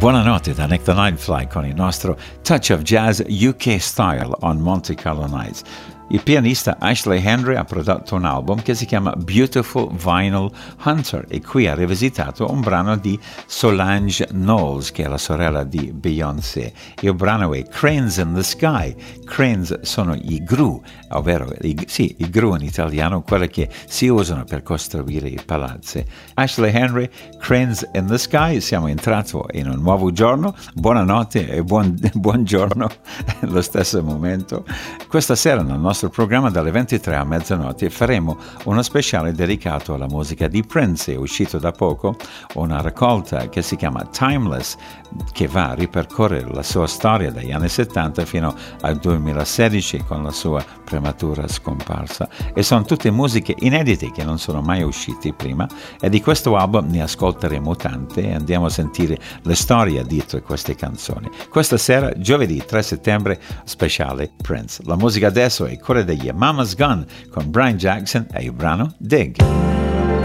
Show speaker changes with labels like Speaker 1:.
Speaker 1: Buonanotte da Nick the Nightfly con il nostro Touch of Jazz UK Style on Monte Carlo Nights. Il pianista Ashley Henry ha prodotto un album che si chiama Beautiful Vinyl Hunter e qui ha rivisitato un brano di Solange Knowles, che è la sorella di Beyoncé. Il brano è Cranes in the Sky. Cranes sono i gru, ovvero i gru in italiano, quelli che si usano per costruire i palazzi. Ashley Henry, Cranes in the Sky. Siamo entrati in un nuovo giorno. Buonanotte e buongiorno allo stesso momento. Questa sera nel nostro programma dalle 23 a mezzanotte faremo uno speciale dedicato alla musica di Prince. È uscito da poco una raccolta che si chiama Timeless, che va a ripercorrere la sua storia dagli anni 70 fino al 2016 con la sua prematura scomparsa, e sono tutte musiche inedite che non sono mai uscite prima, e di questo album ne ascolteremo tante e andiamo a sentire la storia dietro queste canzoni. Questa sera, giovedì 3 settembre, speciale Prince. La musica adesso è quella degli Mama's Gun con Brian Jackson e il brano Dig.